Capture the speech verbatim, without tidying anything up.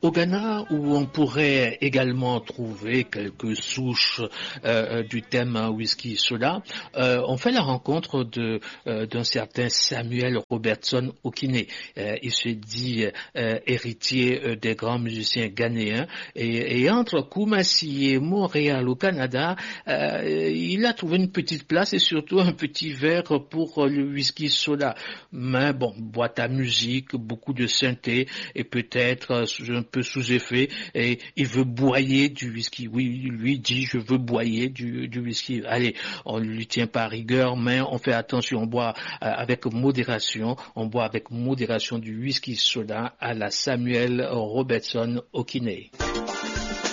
Au Ghana, où on pourrait également trouver quelques souches euh, du thème whisky soda, euh, on fait la rencontre de euh, d'un certain Samuel Robertson Okine. Euh, il se dit euh, héritier euh, des grands musiciens ghanéens et, et entre Kumasi et Montréal au Canada, euh, il a trouvé une petite place et surtout un petit verre pour le whisky soda. Mais bon, boîte à musique, beaucoup de synthé et peut-être un peu sous effet et il veut boyer du whisky. Oui, il lui dit je veux boyer du, du whisky. Allez, on ne lui tient pas rigueur, mais on fait attention, on boit euh, avec modération, on boit avec modération du whisky soda à la Samuel Robertson Okine.